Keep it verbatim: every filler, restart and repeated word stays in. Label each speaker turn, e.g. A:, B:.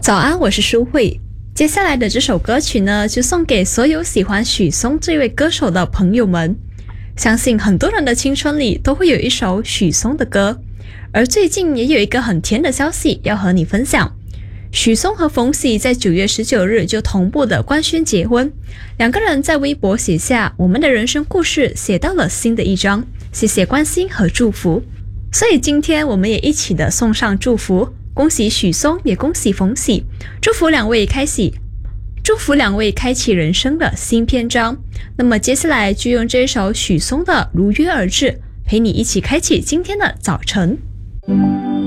A: 早安，我是舒慧。接下来的这首歌曲呢，就送给所有喜欢许嵩这位歌手的朋友们。相信很多人的青春里都会有一首许嵩的歌，而最近也有一个很甜的消息要和你分享。许嵩和冯喜在九月十九日就同步的官宣结婚，两个人在微博写下我们的人生故事写到了新的一章，谢谢关心和祝福。所以今天我们也一起的送上祝福，恭喜许嵩，也恭喜冯喜，祝福两位开启祝福两位开启人生的新篇章。那么接下来就用这首许嵩的《如约而至》陪你一起开启今天的早晨。